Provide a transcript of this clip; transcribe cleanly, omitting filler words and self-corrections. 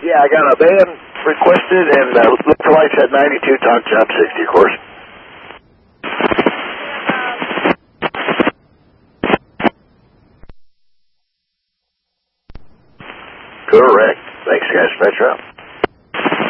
Yeah, I got a van requested, and Lookalikes had 92, talk job 60, of course. Correct. Thanks, guys. Metro.